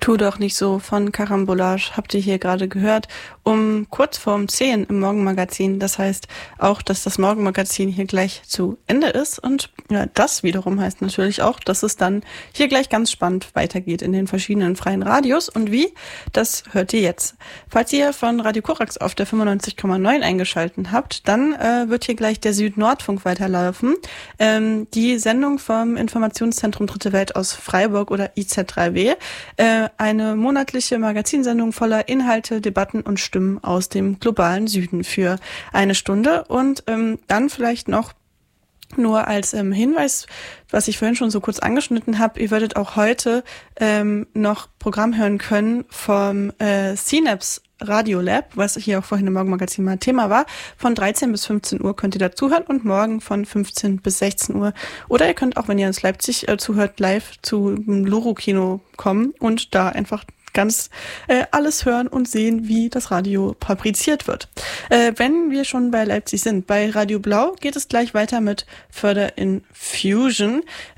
Tu doch nicht so von Karambolage, habt ihr hier gerade gehört, um kurz vorm 10 im Morgenmagazin. Das heißt auch, dass das Morgenmagazin hier gleich zu Ende ist. Und ja, das wiederum heißt natürlich auch, dass es dann hier gleich ganz spannend weitergeht in den verschiedenen freien Radios. Und wie, das hört ihr jetzt. Falls ihr von Radio Korax auf der 95,9 eingeschaltet habt, dann wird hier gleich der Süd-Nordfunk weiterlaufen. Die Sendung vom Informationszentrum Dritte Welt aus Freiburg oder IZ3W. Eine monatliche Magazinsendung voller Inhalte, Debatten und Stimmen aus dem globalen Süden für eine Stunde. Und dann vielleicht noch nur als Hinweis, was ich vorhin schon so kurz angeschnitten habe, ihr werdet auch heute noch Programm hören können vom CNAPS Radio Lab, was hier auch vorhin im Morgenmagazin mal Thema war. Von 13 bis 15 Uhr könnt ihr da zuhören und morgen von 15 bis 16 Uhr. Oder ihr könnt auch, wenn ihr aus Leipzig zuhört, live zu Loro-Kino kommen und da einfach ganz alles hören und sehen, wie das Radio fabriziert wird. Wenn wir schon bei Leipzig sind, bei Radio Blau geht es gleich weiter mit Further in Fusion.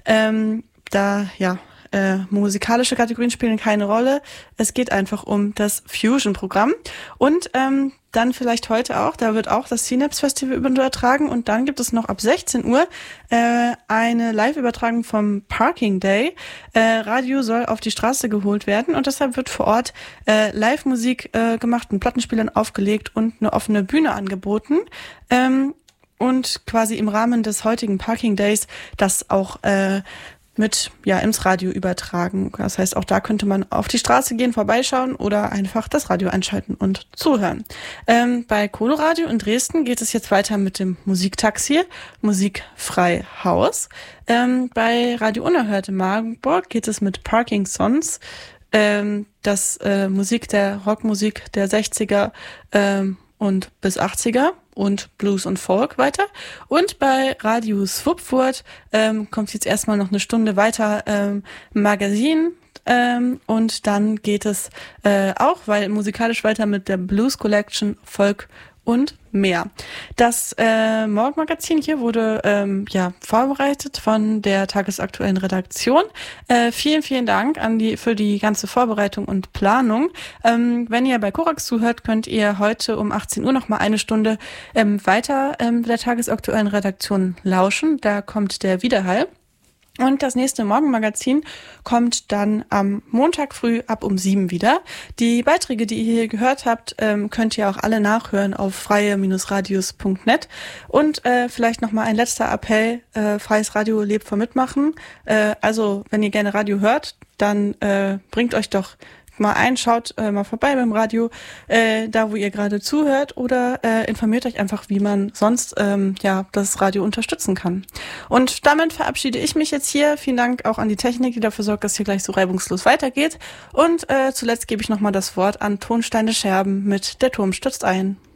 Musikalische Kategorien spielen keine Rolle. Es geht einfach um das Fusion-Programm. Und dann vielleicht heute auch, da wird auch das Synapse Festival übertragen. Und dann gibt es noch ab 16 Uhr eine Live-Übertragung vom Parking Day. Radio soll auf die Straße geholt werden und deshalb wird vor Ort Live-Musik gemacht, mit Plattenspielern aufgelegt und eine offene Bühne angeboten. Und quasi im Rahmen des heutigen Parking Days das auch ins Radio übertragen. Das heißt, auch da könnte man auf die Straße gehen, vorbeischauen oder einfach das Radio einschalten und zuhören. Bei Coloradio in Dresden geht es jetzt weiter mit dem Musiktaxi, Musikfrei Haus. Bei Radio Unerhört in Marburg geht es mit Parking Sons, Rockmusik der 60er und bis 80er und Blues und Folk weiter. Und bei Radio Swupfurt kommt jetzt erstmal noch eine Stunde weiter Magazin und dann geht es auch musikalisch weiter mit der Blues Collection, Folk und mehr. Das Morgenmagazin hier wurde vorbereitet von der tagesaktuellen Redaktion. Vielen, vielen Dank für die ganze Vorbereitung und Planung. Wenn ihr bei Korax zuhört, könnt ihr heute um 18 Uhr noch mal eine Stunde weiter der tagesaktuellen Redaktion lauschen. Da kommt der Widerhall. Und das nächste Morgenmagazin kommt dann am Montag früh ab um 7 wieder. Die Beiträge, die ihr hier gehört habt, könnt ihr auch alle nachhören auf freie-radios.net. Und vielleicht nochmal ein letzter Appell, Freies Radio lebt vom Mitmachen. Also wenn ihr gerne Radio hört, dann bringt euch doch mal ein, schaut mal vorbei beim Radio, da wo ihr gerade zuhört oder informiert euch einfach, wie man sonst das Radio unterstützen kann. Und damit verabschiede ich mich jetzt hier. Vielen Dank auch an die Technik, die dafür sorgt, dass hier gleich so reibungslos weitergeht. Und zuletzt gebe ich nochmal das Wort an Tonsteine Scherben mit Der Turm stürzt ein.